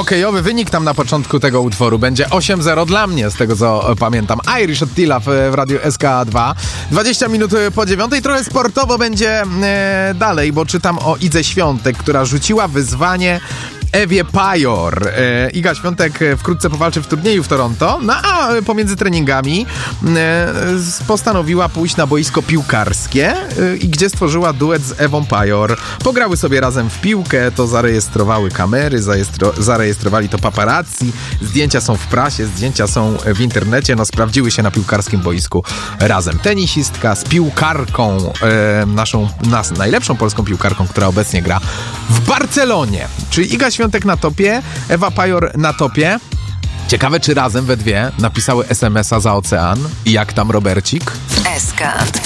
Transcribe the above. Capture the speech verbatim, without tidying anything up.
hokejowy wynik tam na początku tego utworu będzie osiem zero dla mnie, z tego co pamiętam. Irish od Tilla w, w radiu S K dwa. dwadzieścia minut po dziewiątej. Trochę sportowo będzie e, dalej, bo czytam o Idze Świątek, która rzuciła wyzwanie Ewie Pajor. E, Iga Świątek wkrótce powalczy w turnieju w Toronto, no a pomiędzy treningami e, postanowiła pójść na boisko piłkarskie e, i gdzie stworzyła duet z Ewą Pajor. Pograły sobie razem w piłkę, to zarejestrowały kamery, zarejestrowali zarejestrowali to paparazzi, zdjęcia są w prasie, zdjęcia są w internecie, no sprawdziły się na piłkarskim boisku razem. Tenisistka z piłkarką, e, naszą nas, najlepszą polską piłkarką, która obecnie gra w Barcelonie. Czyli Iga Świątek na topie, Ewa Pajor na topie. Ciekawe, czy razem we dwie napisały es em es a za ocean. I jak tam Robercik? S K